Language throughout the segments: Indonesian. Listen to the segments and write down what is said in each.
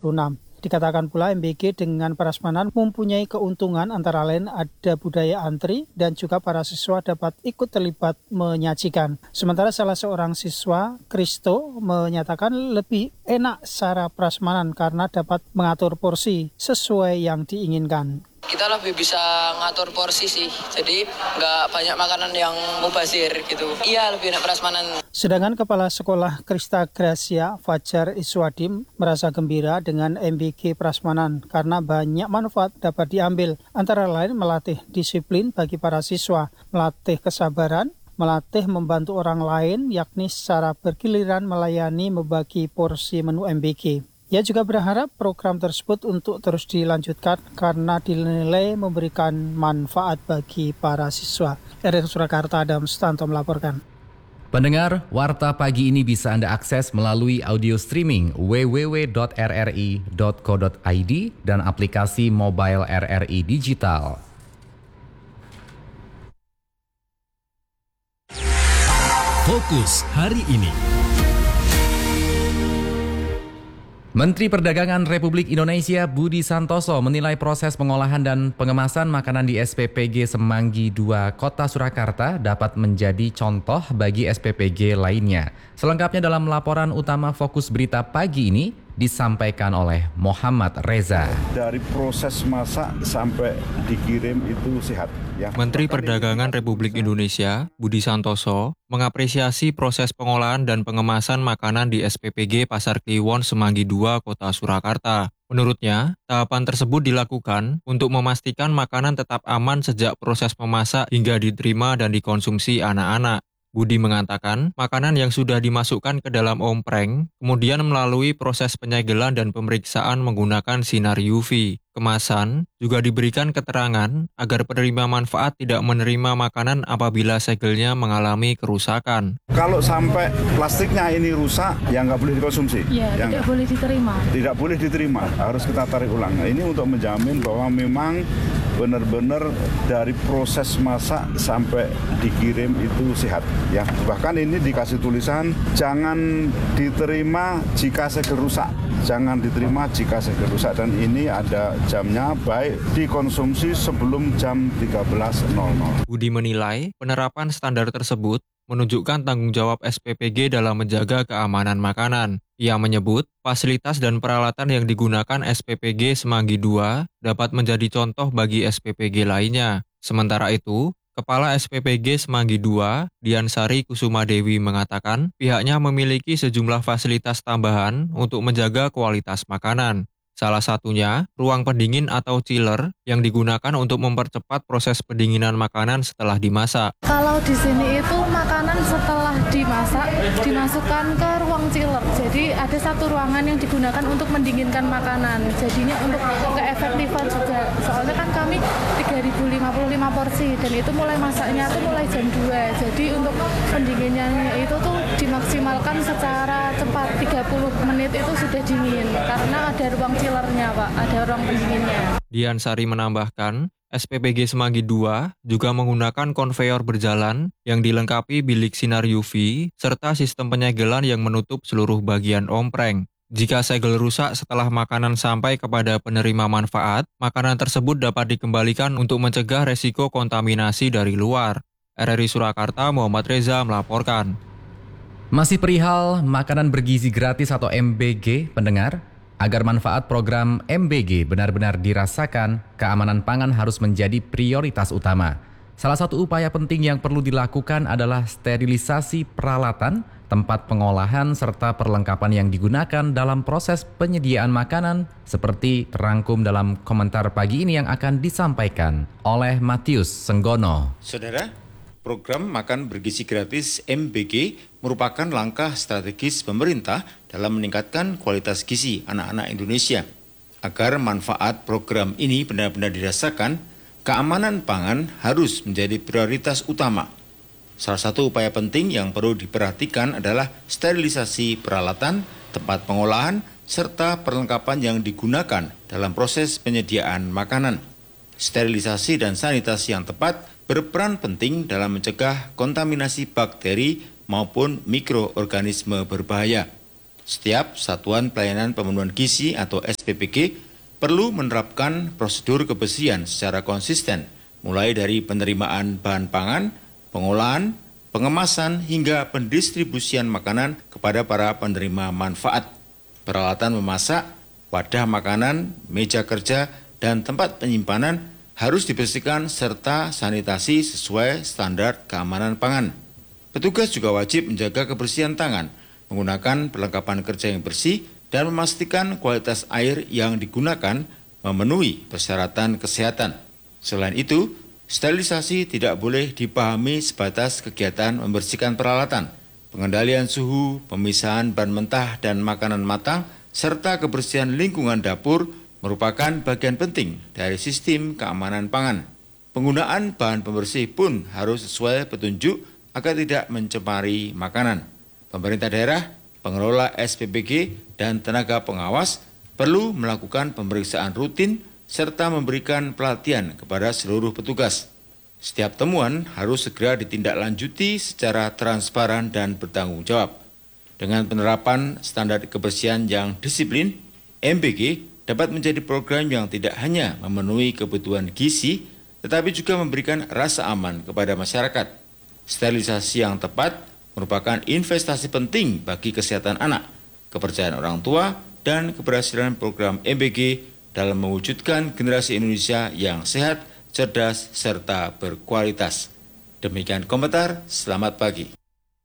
Dikatakan pula MBG dengan prasmanan mempunyai keuntungan antara lain ada budaya antri dan juga para siswa dapat ikut terlibat menyajikan. Sementara salah seorang siswa, Kristo, menyatakan lebih enak secara prasmanan karena dapat mengatur porsi sesuai yang diinginkan. Kita lebih bisa ngatur porsi sih, jadi nggak banyak makanan yang mubazir gitu. Iya, lebih enak prasmanan. Sedangkan Kepala Sekolah Krista Gracia, Fajar Iswadim, merasa gembira dengan MBG prasmanan karena banyak manfaat dapat diambil, antara lain melatih disiplin bagi para siswa, melatih kesabaran, melatih membantu orang lain, yakni secara bergiliran melayani membagi porsi menu MBG. Ia juga berharap program tersebut untuk terus dilanjutkan karena dinilai memberikan manfaat bagi para siswa. RRI Surakarta, Adam Sutanto melaporkan. Pendengar, Warta Pagi ini bisa Anda akses melalui audio streaming www.rri.co.id dan aplikasi mobile RRI Digital. Fokus hari ini. Menteri Perdagangan Republik Indonesia Budi Santoso menilai proses pengolahan dan pengemasan makanan di SPPG Semanggi 2 Kota Surakarta dapat menjadi contoh bagi SPPG lainnya. Selengkapnya dalam laporan utama Fokus Berita pagi ini disampaikan oleh Muhammad Reza. Dari proses masak sampai dikirim itu sehat. Ya. Menteri Perdagangan Republik Indonesia Budi Santoso mengapresiasi proses pengolahan dan pengemasan makanan di SPPG Pasar Kliwon Semanggi 2 Kota Surakarta. Menurutnya, tahapan tersebut dilakukan untuk memastikan makanan tetap aman sejak proses memasak hingga diterima dan dikonsumsi anak-anak. Budi mengatakan, makanan yang sudah dimasukkan ke dalam ompreng, kemudian melalui proses penyegelan dan pemeriksaan menggunakan sinar UV. Kemasan juga diberikan keterangan agar penerima manfaat tidak menerima makanan apabila segelnya mengalami kerusakan. Kalau sampai plastiknya ini rusak, ya nggak boleh dikonsumsi. Tidak boleh diterima. Tidak boleh diterima, harus kita tarik ulang. Nah, ini untuk menjamin bahwa memang benar-benar dari proses masak sampai dikirim itu sehat. Ya, bahkan ini dikasih tulisan jangan diterima jika segel rusak. Jangan diterima jika segel rusak, dan ini ada jamnya, baik dikonsumsi sebelum jam 13.00. Budi menilai penerapan standar tersebut menunjukkan tanggung jawab SPPG dalam menjaga keamanan makanan. Ia menyebut fasilitas dan peralatan yang digunakan SPPG Semanggi 2 dapat menjadi contoh bagi SPPG lainnya. Sementara itu, Kepala SPPG Semanggi 2, Diansari Kusuma Dewi mengatakan pihaknya memiliki sejumlah fasilitas tambahan untuk menjaga kualitas makanan. Salah satunya, ruang pendingin atau chiller yang digunakan untuk mempercepat proses pendinginan makanan setelah dimasak. Kalau di sini itu makanan setelah dimasak dimasukkan ke ruang chiller. Jadi ada satu ruangan yang digunakan untuk mendinginkan makanan. Jadinya untuk keefektifan juga. Soalnya kan kami 3.055 porsi dan itu mulai masaknya tuh mulai jam 2. Jadi untuk pendinginannya itu tuh dimaksimalkan secara cepat. 30 menit itu sudah dingin karena ada ruang chillernya, Pak, ada ruang pendinginnya. Diansari menambahkan, SPPG Semanggi 2 juga menggunakan konveyor berjalan yang dilengkapi bilik sinar UV serta sistem penyegelan yang menutup seluruh bagian ompreng. Jika segel rusak setelah makanan sampai kepada penerima manfaat, makanan tersebut dapat dikembalikan untuk mencegah resiko kontaminasi dari luar. RRI Surakarta, Muhammad Reza melaporkan. Masih perihal makanan bergizi gratis atau MBG, pendengar, agar manfaat program MBG benar-benar dirasakan, keamanan pangan harus menjadi prioritas utama. Salah satu upaya penting yang perlu dilakukan adalah sterilisasi peralatan, tempat pengolahan, serta perlengkapan yang digunakan dalam proses penyediaan makanan, seperti terangkum dalam komentar pagi ini yang akan disampaikan oleh Matius Senggono. Saudara, program makan bergizi gratis MBG merupakan langkah strategis pemerintah dalam meningkatkan kualitas gizi anak-anak Indonesia. Agar manfaat program ini benar-benar dirasakan, keamanan pangan harus menjadi prioritas utama. Salah satu upaya penting yang perlu diperhatikan adalah sterilisasi peralatan, tempat pengolahan, serta perlengkapan yang digunakan dalam proses penyediaan makanan. Sterilisasi dan sanitasi yang tepat berperan penting dalam mencegah kontaminasi bakteri maupun mikroorganisme berbahaya. Setiap Satuan Pelayanan Pemenuhan Gizi atau SPPG perlu menerapkan prosedur kebersihan secara konsisten, mulai dari penerimaan bahan pangan, pengolahan, pengemasan, hingga pendistribusian makanan kepada para penerima manfaat. Peralatan memasak, wadah makanan, meja kerja, dan tempat penyimpanan harus dibersihkan serta sanitasi sesuai standar keamanan pangan. Petugas juga wajib menjaga kebersihan tangan, menggunakan perlengkapan kerja yang bersih, dan memastikan kualitas air yang digunakan memenuhi persyaratan kesehatan. Selain itu, sterilisasi tidak boleh dipahami sebatas kegiatan membersihkan peralatan, pengendalian suhu, pemisahan bahan mentah dan makanan matang, serta kebersihan lingkungan dapur merupakan bagian penting dari sistem keamanan pangan. Penggunaan bahan pembersih pun harus sesuai petunjuk agar tidak mencemari makanan. Pemerintah daerah, pengelola SPPG, dan tenaga pengawas perlu melakukan pemeriksaan rutin serta memberikan pelatihan kepada seluruh petugas. Setiap temuan harus segera ditindaklanjuti secara transparan dan bertanggung jawab. Dengan penerapan standar kebersihan yang disiplin, MBG dapat menjadi program yang tidak hanya memenuhi kebutuhan gizi, tetapi juga memberikan rasa aman kepada masyarakat. Sterilisasi yang tepat merupakan investasi penting bagi kesehatan anak, kepercayaan orang tua, dan keberhasilan program MBG dalam mewujudkan generasi Indonesia yang sehat, cerdas, serta berkualitas. Demikian komentar, selamat pagi.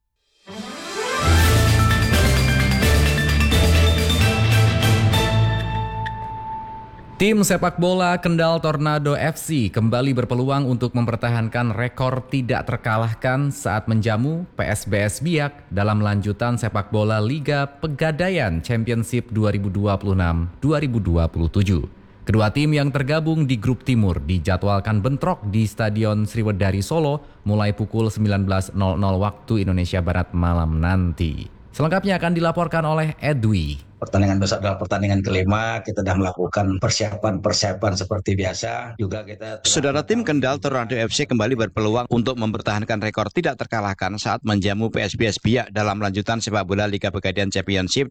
Tim sepak bola Kendal Tornado FC kembali berpeluang untuk mempertahankan rekor tidak terkalahkan saat menjamu PSBS Biak dalam lanjutan sepak bola Liga Pegadaian Championship 2026-2027. Kedua tim yang tergabung di grup timur dijadwalkan bentrok di Stadion Sriwedari Solo mulai pukul 19.00 waktu Indonesia Barat malam nanti. Selengkapnya akan dilaporkan oleh Edwi. Pertandingan besok adalah pertandingan kelima, kita sudah melakukan persiapan seperti biasa. Juga kita Saudara, tim Kendal Tornado FC kembali berpeluang untuk mempertahankan rekor tidak terkalahkan saat menjamu PSBS Biak dalam lanjutan sepak bola Liga Pegadaian Championship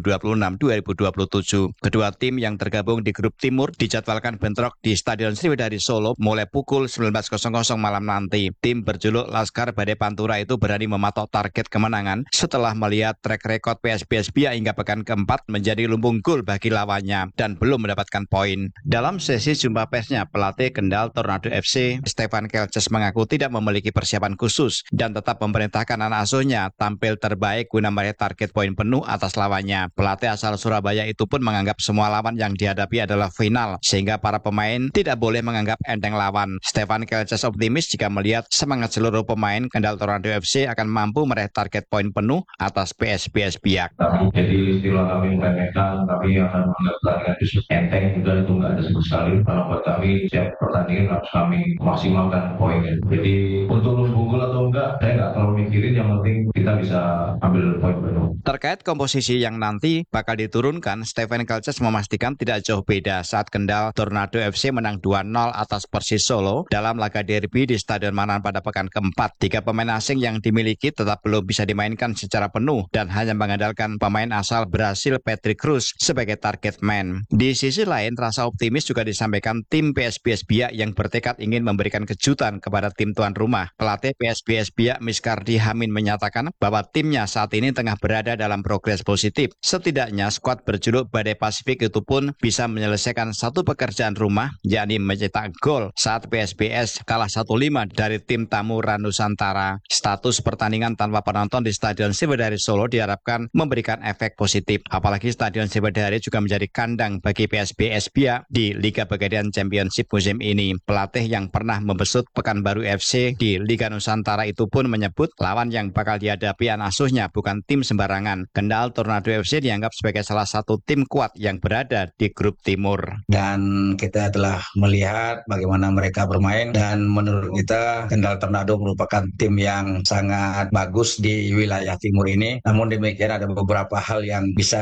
2026-2027. Kedua tim yang tergabung di grup timur dijadwalkan bentrok di Stadion Sriwedari Solo mulai pukul 19.00 malam nanti. Tim berjuluk Laskar Badai Pantura itu berani mematok target kemenangan setelah melihat track record PSBS Biak hingga pekan keempat menjadi lumbung gol bagi lawannya dan belum mendapatkan poin. Dalam sesi jumpa persnya, pelatih Kendal Tornado FC, Stefan Kelces, mengaku tidak memiliki persiapan khusus dan tetap memerintahkan anak asuhnya tampil terbaik guna meraih target poin penuh atas lawannya. Pelatih asal Surabaya itu pun menganggap semua lawan yang dihadapi adalah final, sehingga para pemain tidak boleh menganggap enteng lawan. Stefan Kelces optimis jika melihat semangat seluruh pemain Kendal Tornado FC akan mampu meraih target poin penuh atas PSBS Biak. Jadi istilah kami meremehkan, tapi akan menganggap pertandingan itu enteng juga, itu nggak ada sama sekali. Karena buat kami setiap pertandingan harus kami maksimalkan poinnya. Jadi untuk lumbung gol atau enggak, saya nggak terlalu mikirin, yang penting kita bisa ambil poin penuh. Terkait komposisi yang nanti bakal diturunkan, Stefan Kelces memastikan tidak jauh beda saat Kendal Tornado FC menang 2-0 atas Persis Solo dalam laga derby di Stadion Manan pada pekan keempat. 3 pemain asing yang dimiliki tetap belum bisa dimainkan secara penuh dan hanya mengandalkan pemain asal Brasil Patrick Cruz sebagai target man. Di sisi lain, rasa optimis juga disampaikan tim PSBS Biak yang bertekad ingin memberikan kejutan kepada tim tuan rumah. Pelatih PSBS Biak Miskardi Hamin menyatakan bahwa timnya saat ini tengah berada dalam progres positif. Setidaknya skuad berjuluk Badai Pasifik itu pun bisa menyelesaikan satu pekerjaan rumah, yakni mencetak gol saat PSBS kalah 1-5 dari tim tamu Nusantara. Status pertandingan tanpa penonton di Stadion Sriwedari Solo diharapkan memberikan efek positif. Apalagi Stadion Sriwedari juga menjadi kandang bagi PSBS Biak di Liga Pegadaian Championship musim ini. Pelatih yang pernah membesut Pekanbaru FC di Liga Nusantara itu pun menyebut lawan yang bakal dihadapi anak asuhnya bukan tim sembarangan. Kendal Tornado FC dianggap sebagai salah satu tim kuat yang berada di grup timur. Dan kita telah melihat bagaimana mereka bermain, dan menurut kita Kendal Tornado merupakan tim yang sangat bagus di wilayah timur ini. Namun demikian ada beberapa hal yang bisa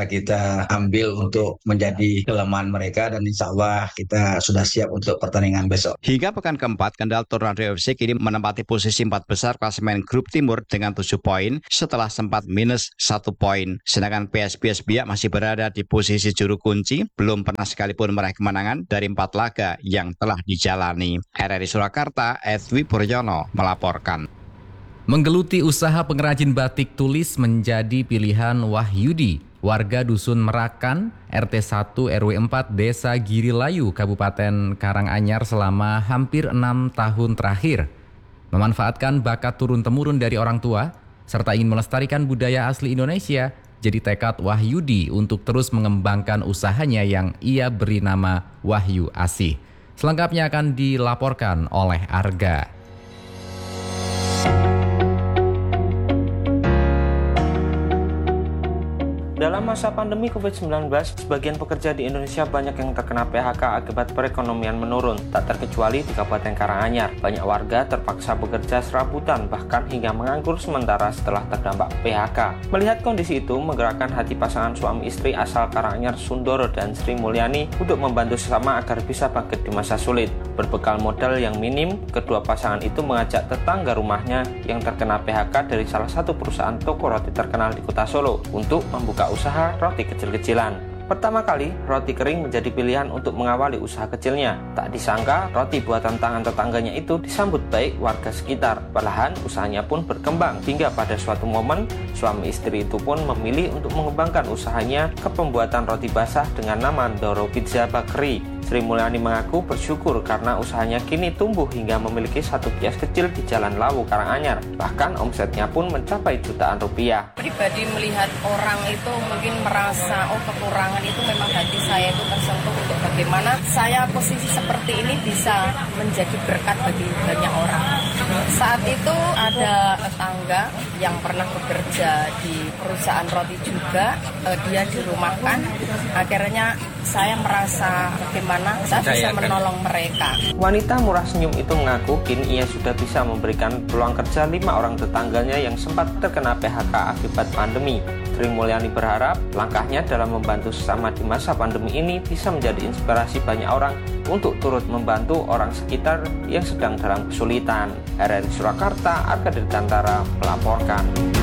bisa kita ambil untuk menjadi kelemahan mereka, dan insya Allah kita sudah siap untuk pertandingan besok. Hingga pekan keempat, Kendal Tornado FC kini menempati posisi 4 besar klasemen grup timur dengan 7 poin setelah sempat minus 1 poin. Sedangkan PSBS Biak masih berada di posisi juru kunci, belum pernah sekalipun meraih kemenangan dari 4 laga yang telah dijalani. RRI Surakarta, Edwi Puryono melaporkan. Menggeluti usaha pengrajin batik tulis menjadi pilihan Wahyudi, warga Dusun Merakan, RT 1 RW 4 Desa Girilayu, Kabupaten Karanganyar selama hampir 6 tahun terakhir. Memanfaatkan bakat turun-temurun dari orang tua, serta ingin melestarikan budaya asli Indonesia, jadi tekad Wahyudi untuk terus mengembangkan usahanya yang ia beri nama Wahyu Asih. Selengkapnya akan dilaporkan oleh Arga. Dalam masa pandemi COVID-19, sebagian pekerja di Indonesia banyak yang terkena PHK akibat perekonomian menurun. Tak terkecuali di Kabupaten Karanganyar, banyak warga terpaksa bekerja serabutan bahkan hingga menganggur sementara setelah terdampak PHK. Melihat kondisi itu, menggerakkan hati pasangan suami istri asal Karanganyar Sundoro dan Sri Mulyani untuk membantu sesama agar bisa bangkit di masa sulit. Berbekal modal yang minim, kedua pasangan itu mengajak tetangga rumahnya yang terkena PHK dari salah satu perusahaan toko roti terkenal di Kota Solo untuk membuka usaha roti kecil-kecilan. Pertama kali, roti kering menjadi pilihan untuk mengawali usaha kecilnya. Tak disangka, roti buatan tangan tetangganya itu disambut baik warga sekitar. Perlahan, usahanya pun berkembang. Hingga pada suatu momen, suami istri itu pun memilih untuk mengembangkan usahanya ke pembuatan roti basah dengan nama Doro Pizza Bakery. Sri Mulyani mengaku bersyukur karena usahanya kini tumbuh hingga memiliki satu kios kecil di Jalan Lawu, Karanganyar. Bahkan omsetnya pun mencapai jutaan rupiah. Pribadi melihat orang itu mungkin merasa, kekurangan itu memang hati saya itu tersentuh untuk bagaimana saya posisi seperti ini bisa menjadi berkat bagi banyak orang. Saat itu ada tetangga yang pernah bekerja di perusahaan roti juga, dia dirumahkan. Akhirnya saya merasa bagaimana saya bisa menolong mereka. Wanita murah senyum itu mengaku kini ia sudah bisa memberikan peluang kerja 5 orang tetangganya yang sempat terkena PHK akibat pandemi. Sri Mulyani berharap langkahnya dalam membantu sesama di masa pandemi ini bisa menjadi inspirasi banyak orang untuk turut membantu orang sekitar yang sedang dalam kesulitan. RRI Surakarta, Arga Dirgantara melaporkan.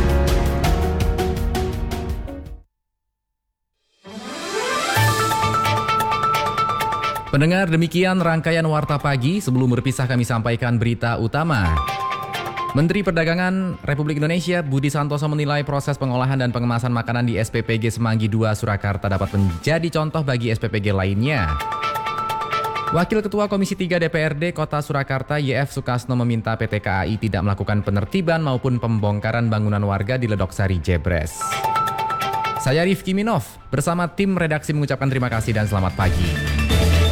Pendengar, demikian rangkaian Warta Pagi. Sebelum berpisah kami sampaikan berita utama. Menteri Perdagangan Republik Indonesia Budi Santoso menilai proses pengolahan dan pengemasan makanan di SPPG Semanggi 2 Surakarta dapat menjadi contoh bagi SPPG lainnya. Wakil Ketua Komisi 3 DPRD Kota Surakarta YF Sukasno meminta PT KAI tidak melakukan penertiban maupun pembongkaran bangunan warga di Ledok Sari, Jebres. Saya Rifki Minov bersama tim redaksi mengucapkan terima kasih dan selamat pagi.